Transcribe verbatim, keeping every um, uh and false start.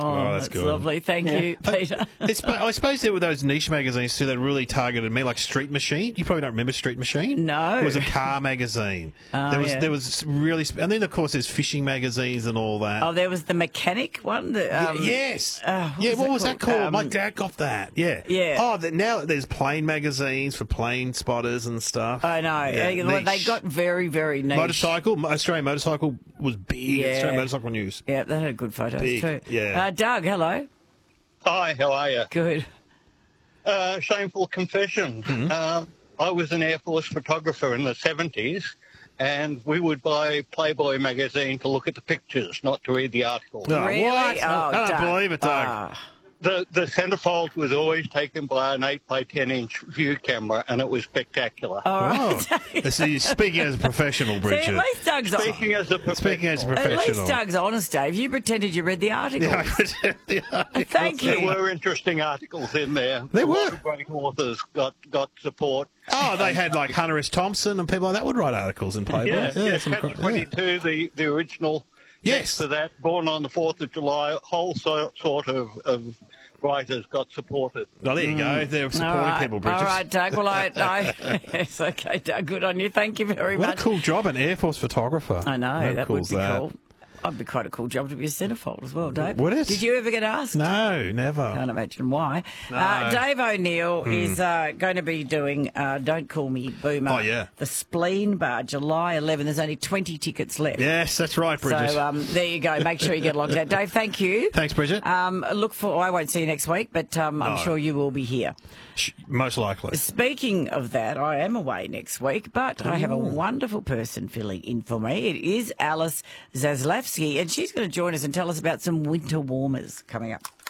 Oh, Oh, that's, that's good. lovely. Thank you, Peter. It's, I suppose there were those niche magazines too that really targeted me, like Street Machine. You probably don't remember Street Machine? No. It was a car magazine. Oh, there was yeah. there was really, sp- and then of course there's fishing magazines and all that. Oh, there was the mechanic one. That, um, Y- yes. uh, what yeah. was What that was that called? called? My Um, dad got that. Yeah. Yeah. Oh, the, now there's plane magazines for plane spotters and stuff. I know. Yeah, Uh, they niche. got very, very niche. Motorcycle. Australian motorcycle was big. Yeah. Australian motorcycle news. Yeah, they had good photos Big, too. yeah. Uh, Doug, hello. Hi, how are you? Good. Uh, shameful confession. Mm-hmm. Um, I was an Air Force photographer in the seventies, and we would buy Playboy magazine to look at the pictures, not to read the articles. Oh, Really? what? Oh, I don't Doug. believe it, Doug. Ah. The the centerfold was always taken by an eight by ten inch view camera, and it was spectacular. All right. Oh. So you're speaking as a professional, See, Bridget. at least Doug's Speaking as a professional, Speaking as a At professional. least Doug's honest, Dave. You pretended you read the article. Yeah, I could- yeah. Thank there you. were interesting articles in there. There A lot were. of great authors got got support. Oh, they had like Hunter S. Thompson and people like that would write articles in Playboy. Yeah, yeah, some Catch great- yeah. twenty-two, the the original. Yes. Next to that, Born on the Fourth of July, whole so, sort of, of writers got supported. Oh, there you go. They're All supporting right. people, Bridget. All right, Doug. Well, I, I it's okay, Doug. Good on you. Thank you very What much. a cool job, an Air Force photographer. I know, How that cool's would be that? cool. I'd be quite a cool job to be a centrefold as well, Dave. Would it? Did you ever get asked? No, never. Can't imagine why. No. Uh, Dave O'Neill is uh, going to be doing uh, Don't Call Me Boomer. Oh, yeah. The Spleen Bar, July eleventh. There's only twenty tickets left. Yes, that's right, Bridget. So um, there you go. Make sure you get along to that. Dave, thank you. Thanks, Bridget. Um, look for, I won't see you next week, but um, I'm No. sure you will be here. Sh- Most likely. Speaking of that, I am away next week, but I have a wonderful person filling in for me. It is Alice Zaslavsky, and she's going to join us and tell us about some winter warmers coming up.